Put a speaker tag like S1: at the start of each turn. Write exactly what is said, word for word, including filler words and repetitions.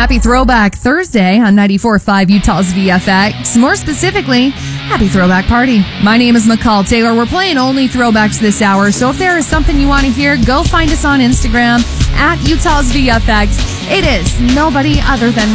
S1: Happy Throwback Thursday on ninety-four point five Utah's V F X. More specifically, happy Throwback Party. My name is McCall Taylor. We're playing only throwbacks this hour, so if there is something you want to hear, go find us on Instagram at Utah's V F X. It is nobody other than